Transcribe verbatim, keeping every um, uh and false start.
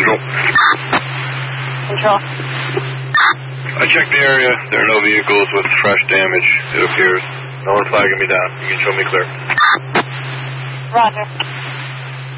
Control. Control. I checked the area. There are no vehicles with fresh damage, it appears. No one flagging me down. You can show me clear. Roger.